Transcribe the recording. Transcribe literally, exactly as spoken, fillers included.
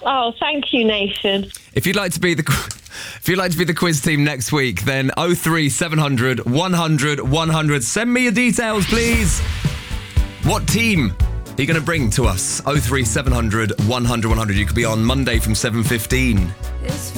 Oh, thank you, Nathan. If you'd like to be the if you'd like to be the quiz team next week, then oh three seven hundred one hundred one hundred. Send me your details, please. What team are you going to bring to us? oh three seven hundred one hundred one hundred. You could be on Monday from seven fifteen.